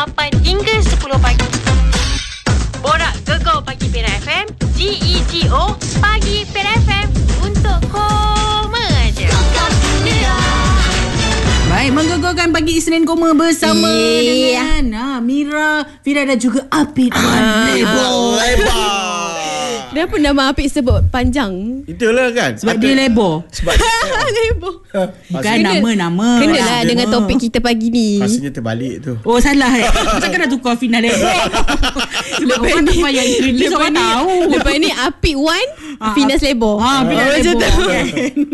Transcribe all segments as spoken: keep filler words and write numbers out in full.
lapan hingga sepuluh pagi. Borak Gegar Pagi Pera F M, G E G O Pagi Pera F M, untuk koma je. Baik, menggegorkan pagi Isnin Koma bersama yeah. dengan ha, Mira, Fira dan juga Apit. Ah, Lebar. Lebar. Kenapa nama Apit sebut panjang? Itulah kan. Sebab dia lebar. Sebab Lebar. Bukan Kena- nama-nama. Kenalah Nama. dengan topik kita pagi ni. rasanya terbalik tu. Oh, salah eh. Macam kena tukar final lebar. Sebab orang tak payah introduce, lepas orang ni, tahu. lepas ni Apit Wan, Ah, Finas Lebar. Ha, Finas Oh, macam Lebar tu. kan.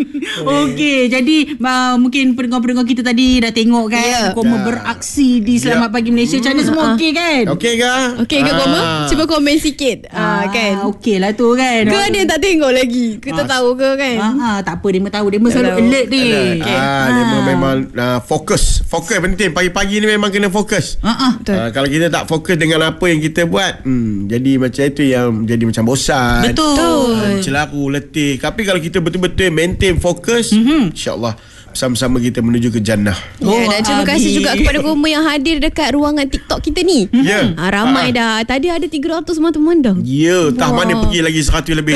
Okey, jadi uh, mungkin pendengar-pendengar kita tadi dah tengok kan, Ya. Koma Ya. beraksi di Selamat Pagi Malaysia. Macam mana semua Ah. okey kan? Okey ke? Okey ke Koma? Cuba komen sikit. Ah, kan. Okey lah tu kan. Ke ada yang tak tengok lagi? Ke tak tahu ke kan? Ha, ha, tak apa, dia tahu. Dia selalu Tahu. alert dia. Okay. Ah, dia memang, memang uh, fokus. Fokus penting. Pagi-pagi ni memang kena fokus. Ha ah. Betul. Uh, kalau kita tak fokus dengan apa yang kita buat, hmm, jadi macam itu yang jadi macam bosan. Betul. Uh, celaru, letih. Tapi kalau kita betul-betul maintain fokus, Mhm. insya-Allah bersama-sama kita menuju ke jannah. Oh, dan terima Abi. kasih juga kepada Koma yang hadir dekat ruangan TikTok kita ni. Ya. Ah, ramai dah. Tadi ada tiga ratus memandang. Ya, tak Wah. mana pergi lagi seratus lebih.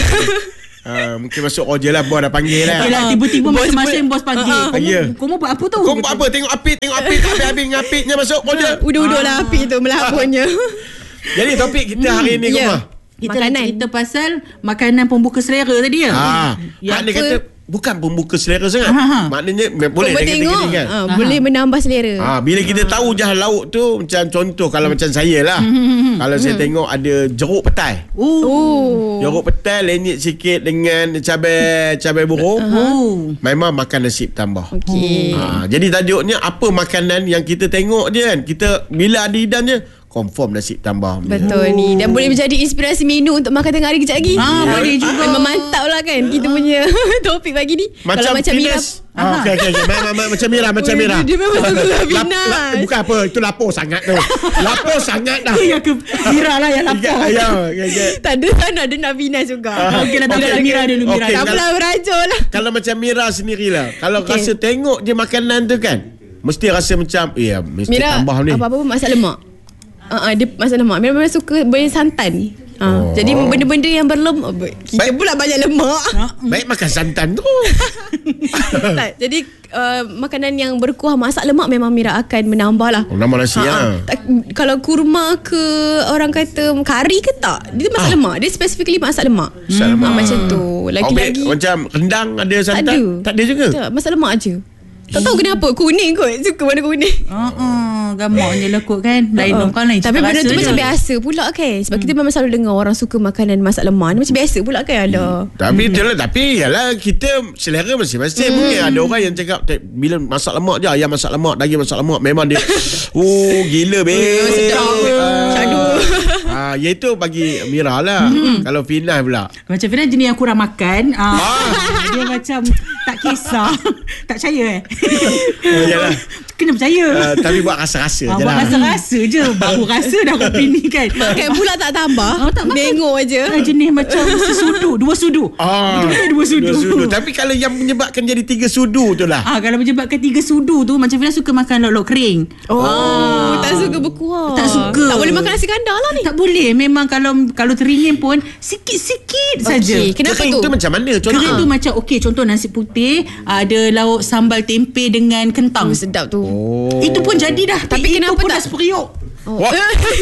Uh, mungkin masuk kerja lah, bos dah panggil lah. Yelah, tiba-tiba Bos masing-masing bos panggil. Ah, ah. Kau Ya. kau mau buat apa tu? Kau buat apa? Tengok Apit, tengok Apit. Habis-habis dengan Apitnya masuk kerja. Udah-udah lah Apit tu melapunnya. Jadi topik kita hari ni, Ya. Koma. Kita Makanan. nak cerita pasal makanan pembuka selera tadi ya. Ah, Ya, maknanya apa? kata bukan pembuka selera sangat. Ha, ha. Maknanya boleh Koma dia kata tengok gini kan. ah, boleh menambah selera. Ah, bila kita tahu jah lauk tu, macam contoh kalau macam saya lah. Kalau saya tengok ada jeruk petai. Oh. Oh. Jeruk petai lenyit sikit dengan cabai cabai burung. Oh. Memang makan nasi bertambah. Okey. Ah, jadi tajuknya apa makanan yang kita tengok je kan. Kita bila ada hidannya confirm nasi bertambah. Betul ni. Dan boleh menjadi inspirasi menu untuk makan tengah hari kejap lagi. Ah, boleh juga. Memang mantap lah kan kita punya topik pagi ni. Macam Kalau macam Mira. Finas. Ah, okey okey okey. Memang memang macam Mira, macam Oh, Mira. dia memang suka Lap- Finas. lap- Bukan apa, itu lapor sangat tu. Lapor sangat dah. Itu yang ke Mira lah yang lapar. Ya, ya, ya, ya. Tak ada sana ada nak Finas juga. Ah, Okey lah, tak Okey, apa. Mira dulu, Mira. Okey, Tak dulu. apalah berajo lah. Kalau macam Mira sendirilah, kalau Okey. rasa tengok je makanan tu kan, mesti rasa macam, ya, mesti Mira tambah ni. apa-apa pun masak lemak. Uh, uh, dia masak lemak. Mira memang suka banyak santan. Uh, Oh. Jadi benda-benda yang berlemak. Kita Baik. pula banyak lemak. Baik makan santan tu. Tak, jadi uh, makanan yang berkuah masak lemak memang Mira akan menambah lah. Oh, nama nasi Ha, ya. tak, kalau kurma ke orang kata kari ke tak, dia masak Ah. lemak. Dia specifically masak lemak. Masak lemak. Ah, macam tu. Lagi-lagi Oh, macam rendang ada tak santan? ada. Tak ada juga. Tak, masak lemak aje. Tak tahu kenapa. Kuning kot. Suka warna kuning. Ha ah, gamaknya lah kot kan. Lain Uh-uh. orang lain. Tapi cita benda rasa tu je. macam biasa pula kan. Sebab kita memang selalu dengar orang suka makanan masak lemak. Dia macam biasa pula kan ada. Tapi itulah, tapi yalah kita selera masing-masing. Hmm. Mungkin ada orang yang cakap "Tak, bila masak lemak je, ayam masak lemak, daging masak lemak, memang dia oh gila be. sedap. Syadu. Ah, iaitu bagi Mira lah. Kalau Finas pula. Macam Fira jenis yang kurang makan. Ah, dia macam tak kisah. Tak percaya eh. Oh, yalah. Kena percaya. Uh, tapi buat rasa-rasa Ah, je buat lah. rasa-rasa je. Baru rasa dah opini kan. Makan pula tak tambah. Ah, tak makan. Tengok aje. Ah, jenis macam sesudu. Dua sudu. Ah, Betul-betul dua sudu. dua sudu. Tapi kalau yang menyebabkan jadi tiga sudu tu lah. Ah, kalau menyebabkan tiga sudu tu, macam Fira suka makan lok-lok kering. Oh, tak suka berkuah. Tak suka. Tak boleh makan nasi kandar lah ni. Tak boleh. Memang kalau kalau teringin pun sikit-sikit saja. Okey, kenapa Kering tu? tu macam mana? Contoh. Kering tu macam okey, contoh nasi putih, ada lauk sambal tempe dengan kentang. Oh, sedap tu. Oh. Itu pun jadi dah. Tapi itu kenapa pun tak- dah seperiuk. Oh. Wah.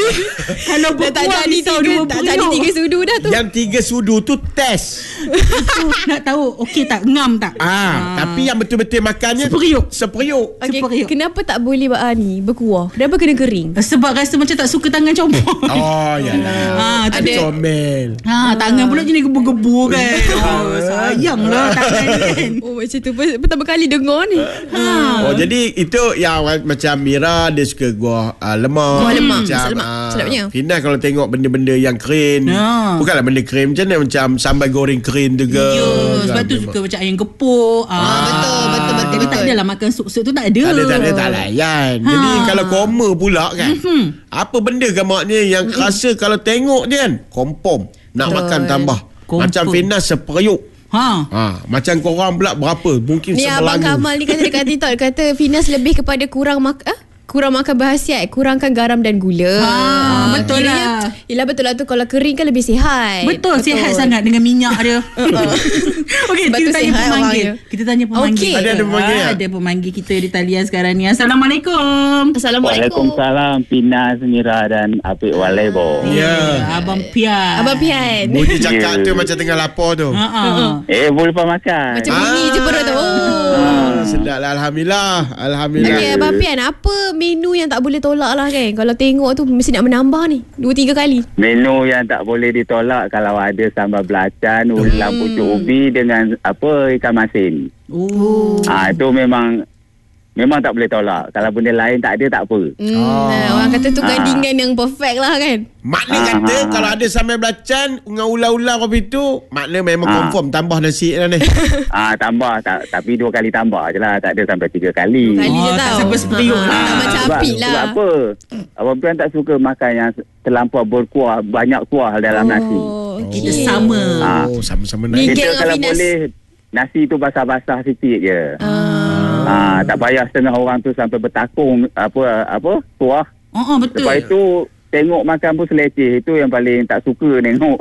Kalau Dah tak berkuah jadi risau tiga, dua tak jadi tiga sudu dah tu. Yang tiga sudu tu test. Itu nak tahu okey tak, ngam tak? Ah, tapi yang betul-betul makannya Seperiuk. Seperiuk. Okay, Seperiuk. kenapa tak boleh ah, ni berkuah? Kenapa kena kering? Sebab rasa macam tak suka tangan compor. Oh, yalah. Ah, tak Ada- Comel. Ha, tangan pula jenis gebu-gebu kan. Oh, sayanglah tangan ni kan. Oh, macam tu. Pertama kali dengar ni. Ha. Oh, jadi itu yang macam Mira dia suka kuah uh, lemak. Kuah lemak, Macam, masak lemak. ah, Sedapnya. Finas kalau tengok benda-benda yang kering. Ya. Bukanlah benda kering macam mana, macam sambal goreng kering tu ke. Ya, sebab tu Memang. suka macam ayam gepuk. Ah, betul, betul, betul, Tapi betul. tak adalah makan sup-sup tu tak ada. Tak ada, tak ada, tak layan. Ha. Jadi kalau koma pula kan, apa benda kan maknya yang rasa kalau tengok je kan, confirm nak Betul. makan tambah. Confirm. Macam Finas seperiuk. Ha. Ha, macam korang pula berapa? Mungkin Ni Abang sebelanga. Kamal ni kata dekat TikTok, dia kata Finas lebih kepada kurang mak ah? kurang makan berhasiat, kurangkan garam dan gula. Ha, Ah, betul kiranya- lah. Yelah betul lah tu, kalau kering kan lebih sihat. Betul, sihat sangat dengan minyak dia. Okey, Sebab kita tu tanya sihat pemanggil. orangnya. Kita tanya pemanggil. Okey. Ada- ada pemanggil, Ah, ya? Ada pemanggil kita di talian sekarang ni. Assalamualaikum. Assalamualaikum. Waalaikumsalam Pinas, Mira dan Apik Walebo. Ya. Abang Pian. Abang Pian. Bunyi cakap Ya. tu macam tengah lapar tu. Ha ah. Eh, boleh lepas makan. Macam bunyi je perut tu. Oh. Ah, sedap lah. Alhamdulillah. Alhamdulillah. Okey, Abang Pian, apa menu yang tak boleh tolak lah kan? Kalau tengok tu mesti nak menambah ni dua tiga kali. Menu yang tak boleh ditolak kalau ada sambal belacan, ulam pucuk ubi dengan apa ikan masin. Oh. Ah, itu memang memang tak boleh tolak. Kalau benda lain tak ada tak apa. Hmm, oh. Orang kata tu gandingan yang perfect lah kan. Makna Ah, kata ah, kalau ada sambal belacan dengan ular-ular kopi tu, makna memang Ah. confirm tambah nasi lah ni. Ah, tambah tak, tapi dua kali tambah je lah. Tak ada sampai tiga kali. Kali je Oh, tak tau. sampai seperiuk Ah, lah. tak macam sebab, apik lah. sebab apa? Abang Pian tak suka makan yang terlampau berkuah, banyak kuah dalam nasi. Oh, Kita okey. sama. Ah. Oh, sama-sama Ni- naik. Geng Kita kalau Afinas. boleh nasi tu basah-basah sikit je. Ah. Ah, tak payah setengah orang tu sampai bertakung apa apa kuah. Oh, oh betul. Lepas itu tengok makan pun seleceh. Itu yang paling tak suka tengok.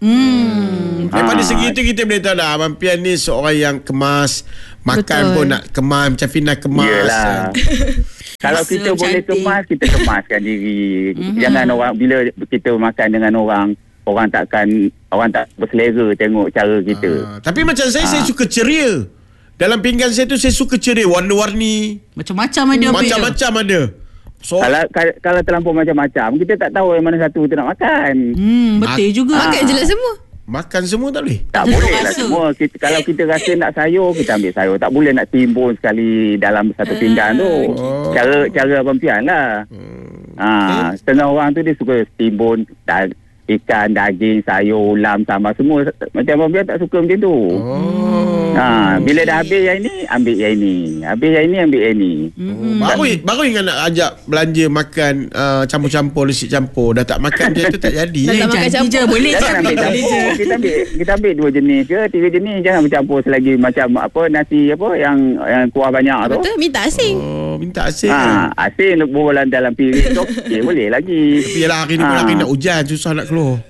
Hmm. Daripada Ah. segi tu kita boleh tahu dah Abang Pian ni seorang yang kemas. Makan Betul. pun nak kemas. Macam Fina kemas. Yelah. Kalau Rasa kita boleh cantik. kemas, kita kemaskan diri. Mhm. Jangan orang bila kita makan dengan orang, orang takkan orang tak berselera tengok cara kita. Ah, tapi macam saya, saya suka ceria. Dalam pinggan saya tu saya suka ceria. Warna-warni. Macam-macam ada. Abang. Macam-macam ada. So, Kalau kalau, kalau terlampau macam-macam, kita tak tahu yang mana satu kita nak makan. Hmm, betul juga. Makan je lah semua. makan semua tak boleh. Tak Kita boleh lah rasa. semua. Kita, kalau kita rasa nak sayur, kita ambil sayur. Tak boleh nak timbun sekali dalam satu pinggan tu. Oh. Cara cara Abang Pian lah. Hmm. Ha, setengah orang tu dia suka timbun da- ikan, daging, sayur, ulam, sambal semua. Macam Abang Pian tak suka macam tu. Oh. Ha, bila dah habis yang ini, ambil yang ini. Habis yang ini, ambil yang ini. Oh, baru baru ingat nak ajak belanja makan uh, campur-campur, nasi campur. Dah tak makan macam tu tak jadi. Tak Eh, makan jadi campur. je. Boleh je. Jangan ambil Boleh campur. je. Kita ambil kita ambil dua jenis ke tiga jenis, jangan bercampur selagi macam apa nasi apa yang yang kuah banyak tu. Betul, minta asing. Oh, minta asyik. Ha, asin bolan dalam piring tu okey boleh lagi. Tapi yalah hari ni pun Ah. hari nak hujan, susah nak keluar.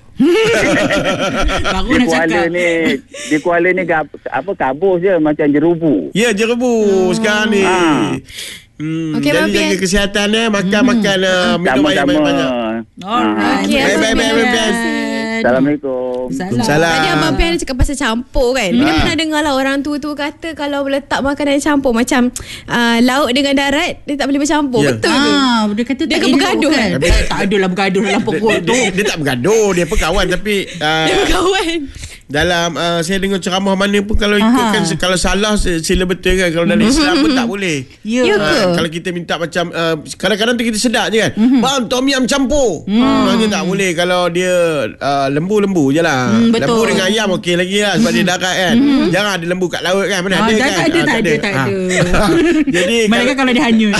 Baru Di nak Kuala cakap. ni di Kuala ni gab, apa kabus je macam jerubu. Ya, jerebu sekarang ni. Ah. Hmm, Okey, jadi Abang Pian. jaga kesihatan eh, makan-makan uh, minum air Sama-sama. banyak-banyak. Alright. Okey, Abang Baik, baik, Pian. baik, Pian. baik. Assalamualaikum. Waalaikumsalam. Tadi Abang Pian cakap pasal campur kan. Bila Ah. pernah dengar lah orang tua tu kata kalau letak makanan campur macam uh, lauk dengan darat dia tak boleh bercampur. Ya. Betul ke? Ah, dia kata Dia tak akan elok bergaduh kan? kan? Eh, tak adalah bergaduh dalam Dia, pokok dia, tu. dia, dia tak bergaduh, dia pun kawan tapi uh, Dia berkawan. dalam uh, saya dengar ceramah mana pun kalau ikutkan Aha. kalau salah sila betul kan, kalau dalam Islam pun tak boleh. Ya. Ya Ah, ke? kalau kita minta macam uh, kadang-kadang tu kita sedap je kan. Mhm. Bang, tom yum campur. Maknanya tak boleh kalau dia uh, lembu-lembu je lah. Hmm, betul. Lembu dengan ayam okey lagi lah sebab dia darat kan. Jangan ada lembu kat laut kan. Mana Ah, ada tak kan? ada, Ah, tak ada, tak Ah. ada. Jadi Mereka kalau dia hanyut.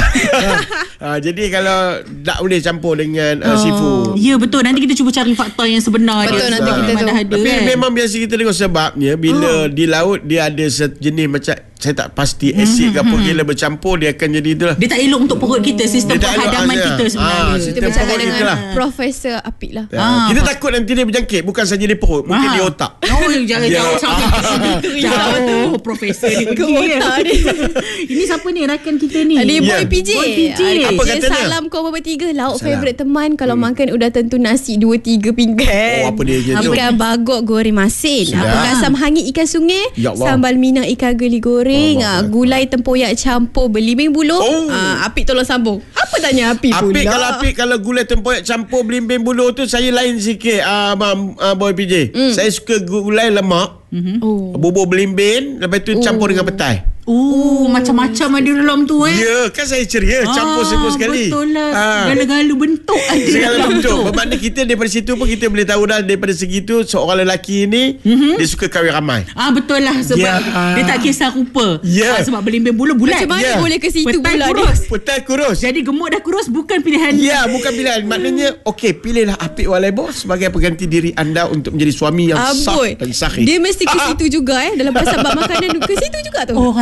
Ah, jadi kalau tak boleh campur dengan uh, seafood. Ya, betul. Nanti kita cuba cari fakta yang sebenar. Betul, dia. nanti Sebab kita memang tu. dah ada Tapi kan. memang biasa kita tengok sebabnya bila di laut dia ada sejenis macam saya tak pasti asid ke apa, bila bercampur dia akan jadi itulah. Dia tak elok untuk perut kita. Sistem Dia tak elok, perhadaman ah, kita ah, sebenarnya. sistem Kita Dia bercakap perut dengan kita lah. Profesor Apik lah. Ya, Ah, kita apa- takut nanti dia berjangkit bukan saja di perut, mungkin Ah. di otak. Oh, jangan Ya. jauh sampai ke situ. Jauh profesor ni Ke pergi. otak dia. Ini siapa ni rakan kita ni? Tadi Ya. Boy P J. Boy P J. Ah, Apa dia katanya? salam kau bertiga. Lauk Salam. favourite teman kalau makan udah tentu nasi dua tiga pinggan. Oh, apa dia je tu? Ikan bagok goreng masin. Sedap. Apa asam hangit ikan sungai. Ya Allah. Sambal minang ikan geli goreng. Allah. Ah, gulai tempoyak campur belimbing buluh. Oh. Ah, Apik tolong sambung. Apa tanya Apik pula? Apik kalau apik kalau gulai tempoyak campur belimbing buluh tu saya lain sikit ah uh, uh, Boy P J. Saya suka gulai lemak, Oh. bubur belimbing, lepas tu campur dengan petai. Oh, macam-macam ada dalam tu eh. Ya, kan saya ceria campur semua sekali. Betul lah. Ah. Gala-gala bentuk ada Segala dalam bentuk. tu. Bermakna kita daripada situ pun kita boleh tahu dah daripada segi tu seorang lelaki ni mm-hmm. dia suka kahwin ramai. Ah, betul lah. Sebab Ya. dia tak kisah rupa. Ya. Ah, sebab belimbing bulu bulat. Macam mana Ya. boleh ke situ Petai pula kurus. dia? Petai kurus. Jadi gemuk dah kurus bukan pilihan. Ya, bukan pilihan. Maknanya, okey, pilihlah Apik Walebo sebagai pengganti diri anda untuk menjadi suami yang sah Aboy. dan sahih. Dia mesti ke situ juga eh. Dalam pasal bab makanan ke situ juga tu. Oh, alah.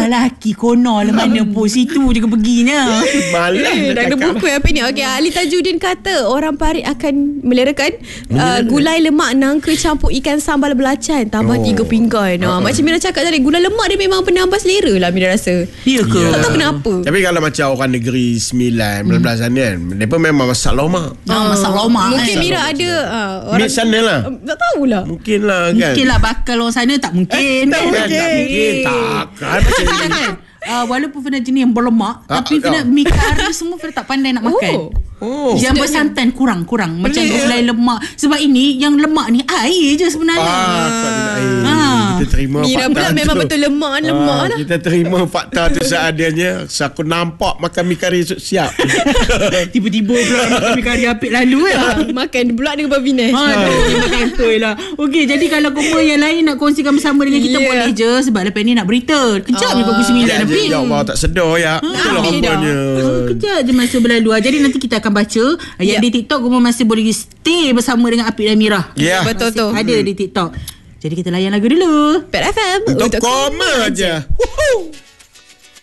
lelaki kono lah mana pun situ je perginya. Malas Eh, dah ada buku apa ni. Okey, Ali Tajudin kata orang Parit akan melerakan uh, gulai lemak nangka campur ikan sambal belacan tambah Oh. tiga pinggan. Nah, uh-huh. Macam Mira cakap tadi, gulai lemak dia memang penambah selera lah Mira rasa. Ya ke? Ya. Tak tahu kenapa. Tapi kalau macam orang negeri sembilan, sembilan belas sana kan, mereka memang masak lemak. Ah, masak lemak Mungkin kan. Mira ada uh, Mix sana lah. Uh, tak tahulah. Mungkin lah kan. Mungkin lah bakal orang sana tak mungkin. Tak mungkin. Tak mungkin. Takkan. Macam ni. Uh, walaupun Fina jenis yang berlemak, Ah, tapi Fina ah. mi kari semua Fina tak pandai nak makan. Oh. Oh. Yang bersantan kurang-kurang. Macam Pelik, gulai lemak. Sebab ini yang lemak ni air je sebenarnya. Ah, tak ada air. Ah. Kita terima Mira fakta pula tu. memang betul lemak lemak Ah, lah. kita terima fakta tu seadanya. So, aku nampak makan mi kari esok siap. Tiba-tiba pula makan mi kari apik lalu ya. Ah, makan pula dengan babi nes. Aduh, makan betul lah. Okey, jadi kalau koma yang lain nak kongsikan bersama dengan kita Yeah. boleh je. Sebab lepas ni nak berita. Kejap je pukul sembilan Ya, lebih. ya Allah, tak sedar ya. Itulah habis dah. rupanya. Oh, kejap je masa berlalu. Jadi nanti kita akan baca yang Yep. di TikTok Goma masih boleh stay bersama dengan Apik dan Mira. Ya. Betul tu. Ada di TikTok. Jadi kita layan lagu dulu. Pet F M Untuk koma je. Woohoo.